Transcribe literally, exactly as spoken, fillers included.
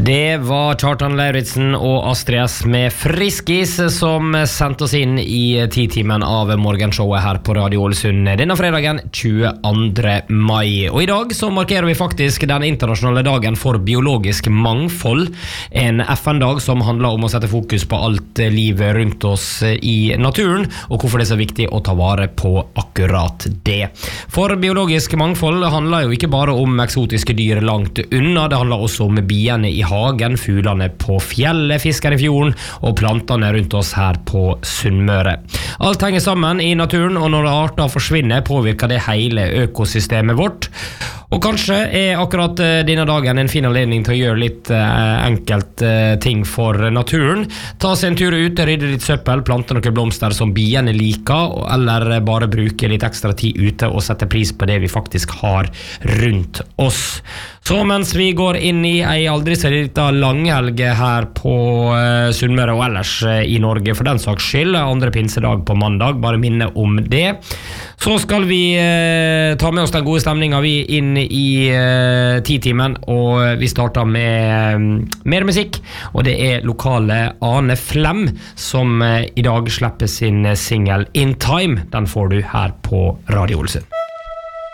Det var Kjartan Lauritsen og Astrid S med Friskis som sendte oss inn i titimen av morgenshowet her på Radio Ålesund denne fredagen tjueandre mai. Og i dag så markerer vi faktisk den internasjonale dagen for biologisk mangfold, en F N-dag som handler om å sette fokus på alt livet rundt oss i naturen, og hvorfor det er så viktig å ta vare på akkurat det. For biologisk mangfold handler jo ikke bare om eksotiske dyr langt unna, det handler også om biene i hagen, fuglene på fjellet, fiskene i fjorden og plantene rundt oss her på Sunnmøre. Alt henger sammen i naturen, og når arter forsvinner påvirker det hele økosystemet vårt. Og kanskje er akkurat denne dagen en fin anledning til å gjøre litt eh, enkelt eh, ting for naturen. Ta seg en tur ut, rydde litt søppel, plante noen blomster som biene liker, eller bare bruke litt ekstra tid ute og sette pris på det vi faktisk har rundt oss. Så mens vi går inn i ei aldri så liten langhelg her på eh, Sunnmøre og ellers eh, i Norge, for den saks skyld, andre pinsedag på mandag, bare minne om det, så skal vi eh, ta med oss den gode stemningen vi inn i uh, titimen, og vi starter med um, mer musikk, og det er lokale Ane Flem som uh, i dag slipper sin single In Time. Den får du her på Radio Ålesund.